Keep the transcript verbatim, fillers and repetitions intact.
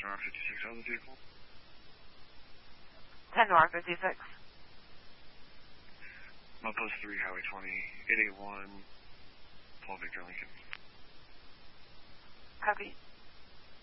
ten R fifty-six on the vehicle. ten R fifty-six. Post three, Highway twenty, eight eight one, Paul Victor Lincoln. Copy.